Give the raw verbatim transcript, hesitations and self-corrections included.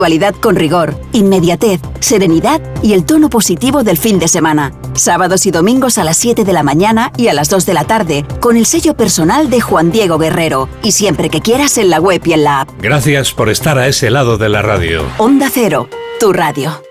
Actualidad con rigor, inmediatez, serenidad y el tono positivo del fin de semana. Sábados y domingos a las siete de la mañana y a las dos de la tarde, con el sello personal de Juan Diego Guerrero. Y siempre que quieras en la web y en la app. Gracias por estar a ese lado de la radio. Onda Cero, tu radio.